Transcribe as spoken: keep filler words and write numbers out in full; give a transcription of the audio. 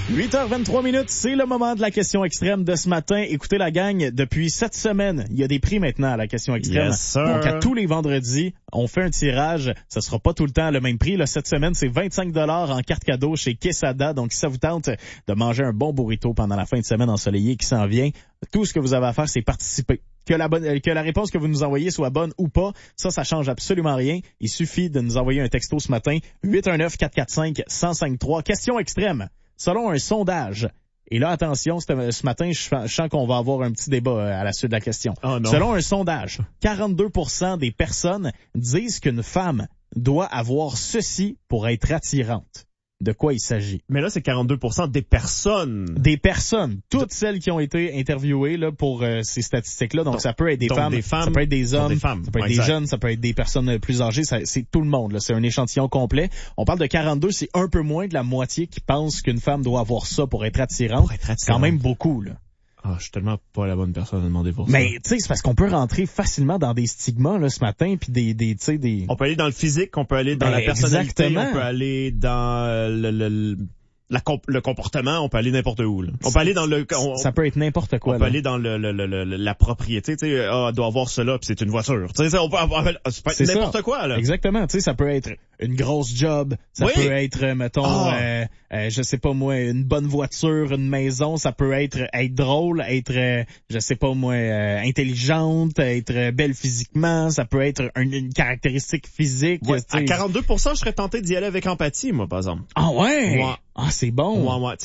huit heures vingt-trois minutes, c'est le moment de la question extrême de ce matin. Écoutez la gang, depuis cette semaine, il y a des prix maintenant à la question extrême. Yes, sir. Donc à tous les vendredis, on fait un tirage. Ça sera pas tout le temps le même prix. Là, cette semaine, c'est vingt-cinq dollars en carte cadeau chez Quesada. Donc si ça vous tente de manger un bon burrito pendant la fin de semaine ensoleillée qui s'en vient, tout ce que vous avez à faire, c'est participer. Que la bonne, que la réponse que vous nous envoyez soit bonne ou pas, ça, ça change absolument rien. Il suffit de nous envoyer un texto ce matin, huit un neuf, quatre quatre cinq, un zéro cinq trois. Question extrême. Selon un sondage, et là, attention, ce matin, je sens qu'on va avoir un petit débat à la suite de la question. Oh non. Selon un sondage, quarante-deux pour cent des personnes disent qu'une femme doit avoir ceci pour être attirante. De quoi il s'agit? Mais là, c'est quarante-deux pour cent des personnes. Des personnes. Toutes celles qui ont été interviewées là pour euh, ces statistiques-là. Donc, donc, ça peut être des femmes, des femmes, ça peut être des hommes, des femmes. ça peut être Exact. des jeunes, ça peut être des personnes plus âgées. Ça, c'est tout le monde. Là. C'est un échantillon complet. On parle de quarante-deux, c'est un peu moins de la moitié qui pense qu'une femme doit avoir ça pour être attirante. Pour être attirante. C'est quand même beaucoup, là. Ah, je suis tellement pas la bonne personne à demander pour ça. Mais tu sais, c'est parce qu'on peut rentrer facilement dans des stigmas là ce matin, puis des, des, tu sais, des. On peut aller dans le physique, on peut aller dans ben, la personnalité, exactement. on peut aller dans le, le, le, la comp- le comportement, on peut aller n'importe où. Là. On peut aller dans le. On, ça peut être n'importe quoi. On là. peut aller dans le, le, le, le la propriété, tu sais, ah, doit avoir cela, puis c'est une voiture. Tu sais, on peut avoir c'est n'importe ça. Quoi là. Exactement. Tu sais, ça peut être une grosse job, ça oui. peut être, mettons, oh. euh, euh, je sais pas moi, une bonne voiture, une maison, ça peut être être drôle, être, euh, je sais pas moi, euh, intelligente, être belle physiquement, ça peut être une, une caractéristique physique. Ouais. À quarante-deux pour cent, je serais tenté d'y aller avec empathie, moi, par exemple. Ah ouais? ouais. Ah, c'est bon. Ouais, ouais.